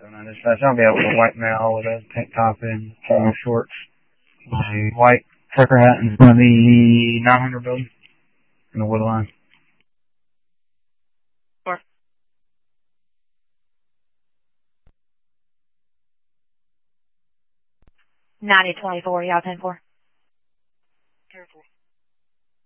9 dispatch. I'll be able to white male with a tank top and shorts. My white trucker hat in front of the 900 building in the wood line. 9024, y'all 10-4. Careful.